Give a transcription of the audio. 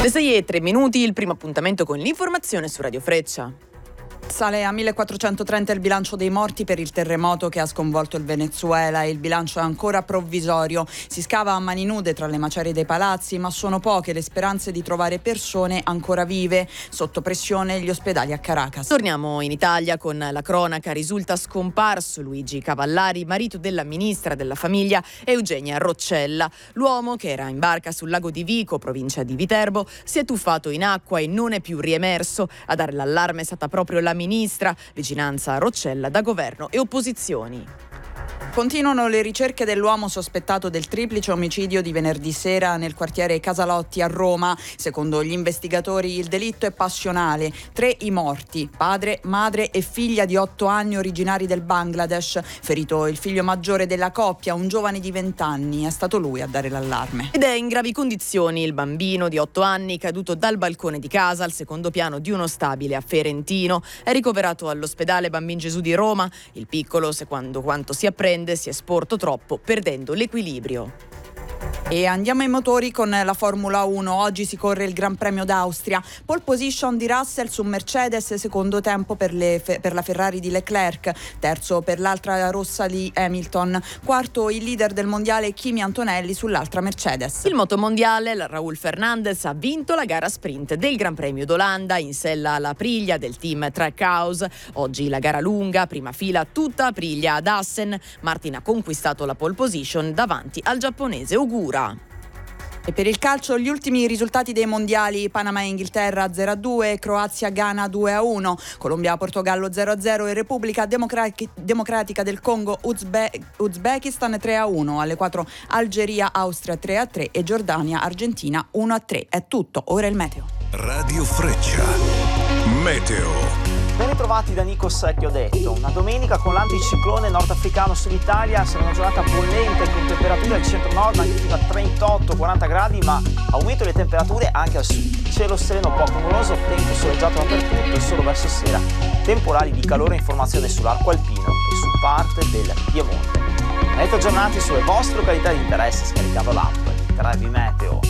Le 6:03, il primo appuntamento con l'informazione su Radio Freccia. Sale a 1430 il bilancio dei morti per il terremoto che ha sconvolto il Venezuela. Il bilancio è ancora provvisorio. Si scava a mani nude tra le macerie dei palazzi, ma sono poche le speranze di trovare persone ancora vive. Sotto pressione gli ospedali a Caracas. Torniamo in Italia con la cronaca. Risulta scomparso Luigi Cavallari, marito della ministra della famiglia Eugenia Roccella. L'uomo, che era in barca sul lago di Vico, provincia di Viterbo, si è tuffato in acqua e non è più riemerso. A dare l'allarme è stata proprio la ministra. Vicinanza a Roccella da governo e opposizioni. Continuano le ricerche dell'uomo sospettato del triplice omicidio di venerdì sera nel quartiere Casalotti a Roma. Secondo gli investigatori il delitto è passionale. 3 i morti, padre, madre e figlia di 8 anni originari del Bangladesh. Ferito il figlio maggiore della coppia, un giovane di 20 anni. È stato lui a dare l'allarme. Ed è in gravi condizioni il bambino di 8 anni caduto dal balcone di casa al secondo piano di uno stabile a Ferentino. È ricoverato all'ospedale Bambin Gesù di Roma. Il piccolo, secondo quanto si apprende, si è sporto troppo, perdendo l'equilibrio. E andiamo ai motori con la Formula 1. Oggi si corre il Gran Premio d'Austria. Pole position di Russell su Mercedes, secondo tempo per la Ferrari di Leclerc, terzo per l'altra rossa di Hamilton, quarto il leader del mondiale Kimi Antonelli sull'altra Mercedes. Il motomondiale, Raúl Fernandez, ha vinto la gara sprint del Gran Premio d'Olanda in sella alla Aprilia del team Trackhouse. Oggi la gara lunga, prima fila tutta Aprilia ad Assen. Martin ha conquistato la pole position davanti al giapponese Ogura. E per il calcio gli ultimi risultati dei mondiali: Panama e Inghilterra 0-2, Croazia-Ghana 2-1, Colombia-Portogallo 0-0 e Repubblica Democratica del Congo Uzbekistan 3-1. Alle 4 Algeria-Austria 3-3 e Giordania-Argentina 1-3. È tutto, ora il meteo. Radio Freccia Meteo. Ben ritrovati da Nico Secchio detto. Una domenica con l'anticiclone nordafricano sull'Italia, sarà una giornata bollente con temperature al centro-nord anche fino a 38-40 gradi, ma aumento delle temperature anche al sud. Cielo sereno poco nuvoloso, tempo soleggiato dappertutto e solo verso sera temporali di calore, informazione sull'arco alpino e su parte del Piemonte. Avete aggiornati sulle vostre località di interesse scaricando l'app di Trevi Meteo.